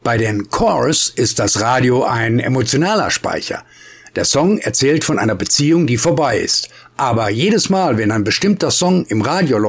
Bei den Corrs ist das Radio ein emotionaler Speicher. Der Song erzählt von einer Beziehung, die vorbei ist. Aber jedes Mal, wenn ein bestimmter Song im Radio